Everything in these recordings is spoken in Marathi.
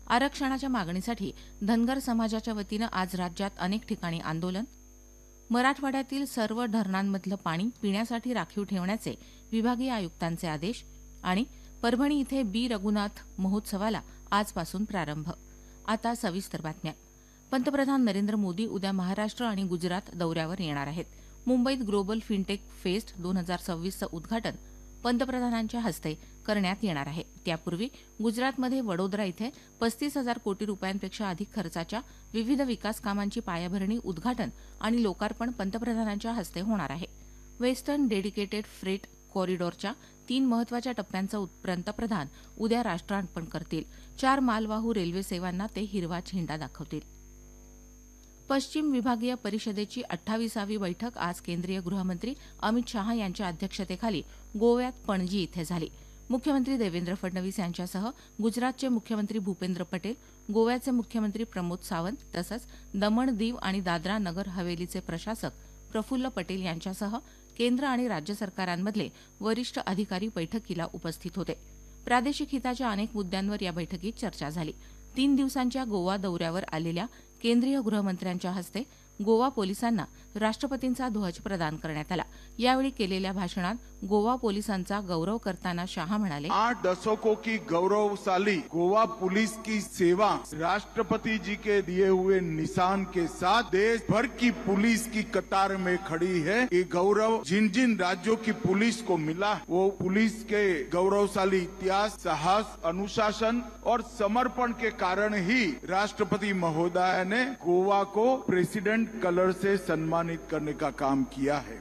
आरक्षणाच्या मागणीसाठी धनगर समाजाच्या वतीनं आज राज्यात अनेक ठिकाणी आंदोलन. मराठवाड्यातील सर्व धरणांमधलं पाणी पिण्यासाठी राखीव ठेवण्याचे विभागीय आयुक्तांचे आदेश. आणि परभणी इथे बी रघुनाथ महोत्सवाला आजपासून प्रारंभ. आता सविस्तर बातम्या. पंतप्रधान नरेंद्र मोदी उद्या महाराष्ट्र आणि गुजरात दौऱ्यावर येणार आहेत. मुंबईत ग्लोबल फिनटेक फेस्ट 2026चं उद्घाटन पंतप्रधानांच्या हस्ते करण्यात येणार आहे. त्यापूर्वी गुजरातमध्ये वडोदरा इथे 35,000 कोटी रुपयांपेक्षा अधिक खर्चाच्या विविध विकास कामांची पायाभरणी, उद्घाटन आणि लोकार्पण पंतप्रधानांच्या हस्ते होणार आहे. वेस्टर्न डेडिकेटेड फ्रेट कॉरिडॉरच्या 3 महत्वाच्या टप्प्यांचं पंतप्रधान उद्या राष्ट्रार्पण करतील. 4 मालवाहू रेल्वे सेवांना ते हिरवा झेंडा दाखवतील. पश्चिम विभागीय परिषदेची 28वी बैठक आज केंद्रीय गृहमंत्री अमित शहा यांच्या अध्यक्षतेखाली गोव्यात पणजी इथे झाली. मुख्यमंत्री देवेंद्र फडणवीस यांच्यासह गुजरातचे मुख्यमंत्री भूपेंद्र पटेल, गोव्याचे मुख्यमंत्री प्रमोद सावंत तसंच दमण, दीव आणि दादरा नगर हवेलीचे प्रशासक प्रफुल्ल पटेल यांच्यासह केंद्र आणि राज्य सरकारांमधले वरिष्ठ अधिकारी बैठकीला उपस्थित होते. प्रादेशिक हिताच्या अनेक मुद्द्यांवर या बैठकीत चर्चा झाली. 3 दिवसांच्या गोवा दौऱ्यावर आलेल्या केंद्रीय गृहमंत्र्यांच्या हस्ते गोवा पोलिसांना राष्ट्रपतींचा ध्वज प्रदान करण्यात आला. यावेळी केलेल्या भाषणात गोवा पोलिसांचा गौरव करताना शहा म्हणाले, 8 दशकों की गौरवशाली गोवा पुलिस की सेवा राष्ट्रपति जी के दिए हुए निशान के साथ देश भर की पुलिस की कतार में खड़ी है. ये गौरव जिन जिन राज्यों की पुलिस को मिला वो पुलिस के गौरवशाली इतिहास, साहस, अनुशासन और समर्पण के कारण ही राष्ट्रपति महोदय ने गोवा को प्रेसिडेंट कलर से सम्मानित करने का काम किया है.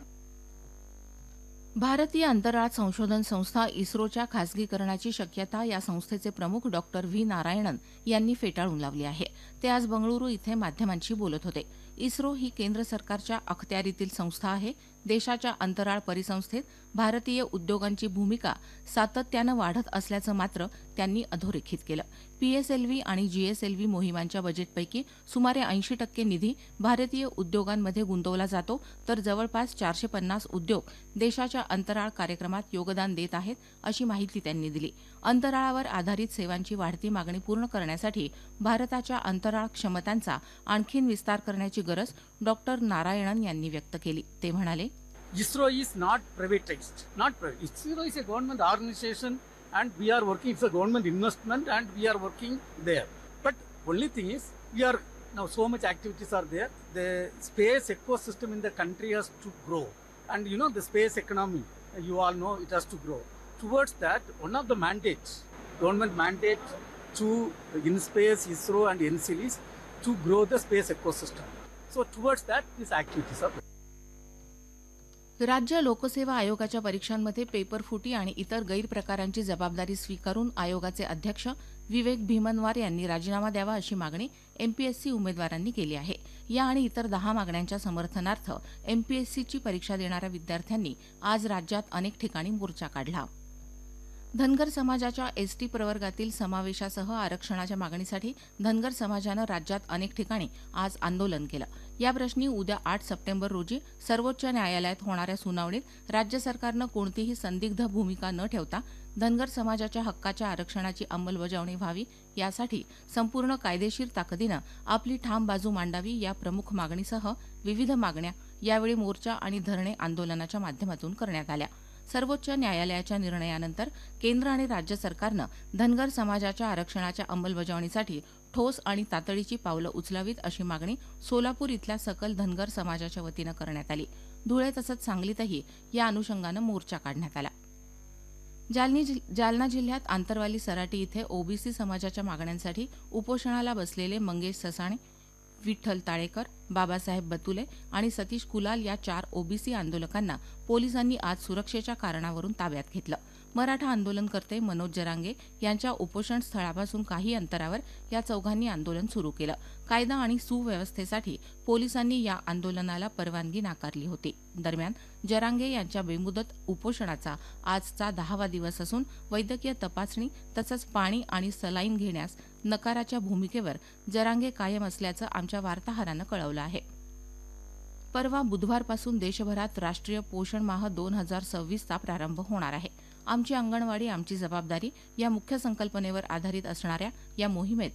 भारतीय अंतराळ संशोधन संस्था इस्रोच्या खासगीकरणाची शक्यता या संस्थेचे प्रमुख डॉक्टर व्ही नारायणन यांनी फेटाळून लावली आहे. ते आज बंगळुरू इथे माध्यमांशी बोलत होते. इस्रो ही केंद्र सरकारच्या अखत्यारीतील संस्था आहे. देशाच्या अंतराळ परिसंस्थेत भारतीय उद्योगांची भूमिका सातत्यानं वाढत असल्याचं मात्र त्यांनी अधोरेखित केलं. पीएसएलव्ही आणि जीएसएलव्ही मोहिमांच्या बजेटपैकी सुमारे 80% निधी भारतीय उद्योगांमध्ये गुंतवला जातो, तर जवळपास 450 उद्योग देशाच्या अंतराळ कार्यक्रमात योगदान देत आहेत, अशी माहिती त्यांनी दिली. अंतराळावर आधारित सेवांची वाढती मागणी पूर्ण करण्यासाठी भारताच्या अंतराळ क्षमतांचा आणखीन विस्तार करण्याची गरज डॉक्टर नारायणन यांनी व्यक्त केली. ते म्हणाले, ISRO is not privatized, not private. ISRO is a government organization and we are working, it's a government investment and we are working there. But only thing is, we are now so much activities are there. The space ecosystem in the country has to grow. And you know the space economy, you all know it has to grow. Towards that, one of the mandates, government mandate to InSpace, ISRO and NCLs to grow the space ecosystem. So towards that, these activities are there. राज्य लोकसेवा आयोगाच्या परीक्षांमध्ये पेपरफुटी आणि इतर गैरप्रकारांची जबाबदारी स्वीकारून आयोगाचे अध्यक्ष विवेक भीमनवार यांनी राजीनामा द्यावा, अशी मागणी एमपीएससी उमेदवारांनी केली आहे. या आणि इतर 10 मागण्यांच्या समर्थनार्थ एमपीएससीची परीक्षा देणाऱ्या विद्यार्थ्यांनी आज राज्यात अनेक ठिकाणी मोर्चा काढला. धनगर समाजाच्या एसटी प्रवर्गातील समावेशासह आरक्षणाच्या मागणीसाठी धनगर समाजानं राज्यात अनेक ठिकाणी आज आंदोलन केलं. या प्रश्नी उद्या 8 सप्टेंबर रोजी सर्वोच्च न्यायालयात होणाऱ्या सुनावणीत राज्य सरकारनं कोणतीही संदिग्ध भूमिका न ठेवता धनगर समाजाच्या हक्काच्या आरक्षणाची अंमलबजावणी व्हावी, यासाठी संपूर्ण कायदेशीर ताकदीनं आपली ठाम बाजू मांडावी, या प्रमुख मागणीसह विविध मागण्या यावेळी मोर्चा आणि धरणे आंदोलनाच्या माध्यमातून करण्यात आल्या. सर्वोच्च न्यायालयाच्या निर्णयानंतर केंद्र आणि राज्य सरकारनं धनगर समाजाच्या आरक्षणाच्या अंमलबजावणीसाठी ठोस आणि तातडीची पावलं उचलावीत, अशी मागणी सोलापूर इथल्या सकल धनगर समाजाच्या वतीनं करण्यात आली. धुळे तसंच सांगलीतही या अनुषंगानं मोर्चा काढण्यात आला. जालना जिल्ह्यात आंतरवाली सराटी इथे ओबीसी समाजाच्या मागण्यांसाठी उपोषणाला बसलेले मंगेश ससाणे, विठ्ठल ताळेकर, बाबासाहेब बतुले आणि सतीश कुलाल या 4 ओबीसी आंदोलकांना पोलिसांनी आज सुरक्षेच्या कारणावरून ताब्यात घेतलं. मराठा आंदोलनकर्ते मनोज जरांगे यांच्या उपोषण स्थळापासून काही अंतरावर या चौघांनी आंदोलन सुरू केलं. कायदा आणि सुव्यवस्थेसाठी पोलिसांनी या आंदोलनाला परवानगी नाकारली होती. दरम्यान जरांगे यांच्या बेमुदत उपोषणाचा आजचा 10वा दिवस असून वैद्यकीय तपासणी तसंच पाणी आणि सलाईन घेण्यास नकाराच्या भूमिकेवर जरांगे कायम असल्याचं आमच्या वार्ताहरानं कळवलं आहे. परवा बुधवारपासून देशभरात राष्ट्रीय पोषण माह 2026चा प्रारंभ होणार आहे. आमची अंगणवाडी आमची जबाबदारी या मुख्य संकल्पनेवर आधारित असणाऱ्या या मोहिमेत